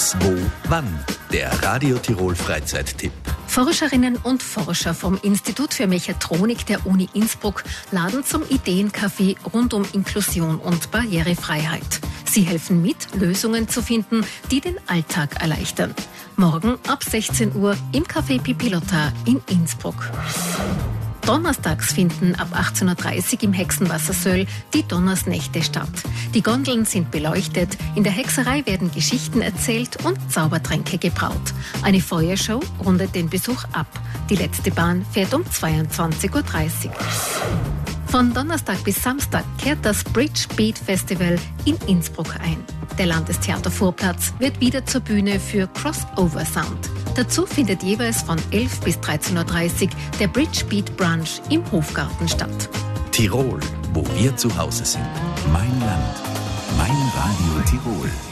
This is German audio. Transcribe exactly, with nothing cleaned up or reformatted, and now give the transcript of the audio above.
Was, Wo, Wann. Der Radio Tirol Freizeittipp. Forscherinnen und Forscher vom Institut für Mechatronik der Uni Innsbruck laden zum Ideencafé rund um Inklusion und Barrierefreiheit. Sie helfen mit, Lösungen zu finden, die den Alltag erleichtern. Morgen ab sechzehn Uhr im Café Pipilota in Innsbruck. Donnerstags finden ab achtzehn Uhr dreißig im Hexenwassersöll die Donnersnächte statt. Die Gondeln sind beleuchtet, in der Hexerei werden Geschichten erzählt und Zaubertränke gebraut. Eine Feuershow rundet den Besuch ab. Die letzte Bahn fährt um zweiundzwanzig Uhr dreißig. Von Donnerstag bis Samstag kehrt das Bridge Beat Festival in Innsbruck ein. Der Landestheater-Vorplatz wird wieder zur Bühne für Crossover Sound. Dazu findet jeweils von elf bis dreizehn Uhr dreißig der Bridge Beat Brunch im Hofgarten statt. Tirol, wo wir zu Hause sind. Mein Land, mein Radio Tirol.